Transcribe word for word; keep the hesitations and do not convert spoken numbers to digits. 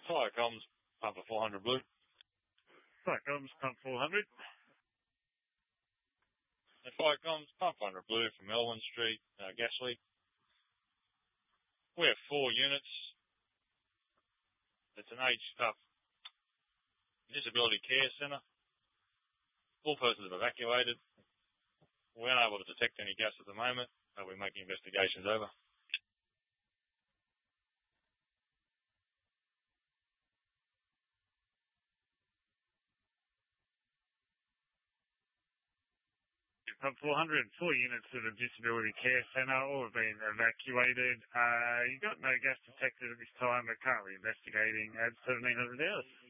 Fire comms, pump for four hundred blue. Fire comms, pump four hundred. And fire comms, pump one hundred blue from Elwyn Street, uh, Gasly. We have four units. It's an aged up disability care centre. All persons have evacuated. We're unable to detect any gas at the moment. Uh, we're making investigations over. Pump four hundred, four units of the Disability Care Centre, all have been evacuated. Uh, you've got no gas detected at this time, but currently investigating at seventeen hundred hours.